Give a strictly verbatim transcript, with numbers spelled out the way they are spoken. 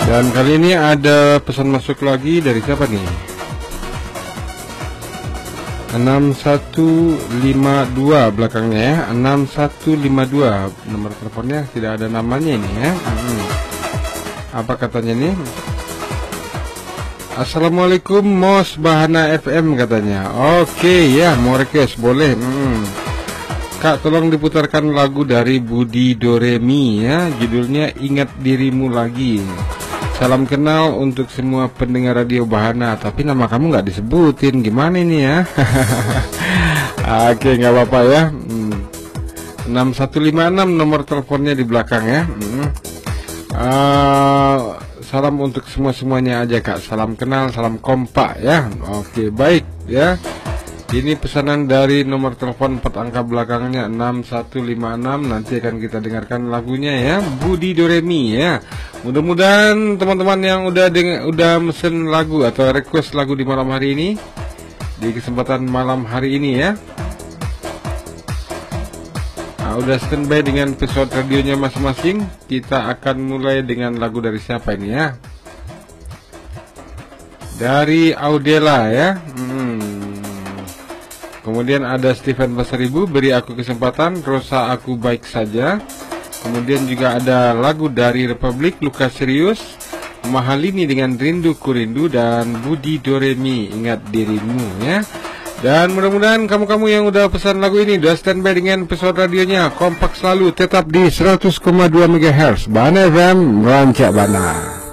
Dan kali ini ada pesan masuk lagi dari siapa nih? enam satu lima dua belakangnya ya, enam satu lima dua. Nomor teleponnya tidak ada namanya ini ya. hmm. Apa katanya nih? Assalamualaikum Mos Bahana F M katanya. Oke ya, mau request boleh. hmm. Kak, tolong diputarkan lagu dari Budi Doremi ya, judulnya Ingat Dirimu Lagi. Salam kenal untuk semua pendengar radio Bahana. Tapi nama kamu nggak disebutin, gimana ini ya? Oke, nggak apa-apa ya. hmm. enam satu lima enam nomor teleponnya di belakang ya. hmm. uh, Salam untuk semua-semuanya aja Kak. Salam kenal, salam kompak ya. Oke, baik ya. Ini pesanan dari nomor telepon empat angka belakangnya enam satu lima enam. Nanti akan kita dengarkan lagunya ya, Budi Doremi ya. Mudah-mudahan teman-teman yang udah deng udah mesen lagu atau request lagu di malam hari ini, di kesempatan malam hari ini ya, nah, udah standby dengan episode radionya masing-masing. Kita akan mulai dengan lagu dari siapa ini ya? Dari Audela ya. Hmm. Kemudian ada Steven Pasaribu, Beri Aku Kesempatan, Rosa Aku Baik Saja. Kemudian juga ada lagu dari Republik, Luka Serius, Mahalini dengan Rindu Kurindu, dan Budi Doremi, Ingat Dirimu ya. Dan mudah-mudahan kamu-kamu yang udah pesan lagu ini udah standby dengan episode radionya. Kompak selalu tetap di seratus koma dua megahertz Bahana F M, Merancak Bana.